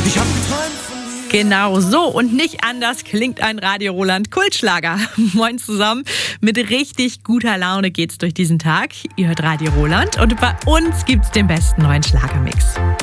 Ich hab geträumt von dir. Genau so und nicht anders klingt ein Radio Roland Kultschlager. Moin zusammen, mit richtig guter Laune geht's durch diesen Tag. Ihr hört Radio Roland und bei uns gibt's den besten neuen Schlagermix.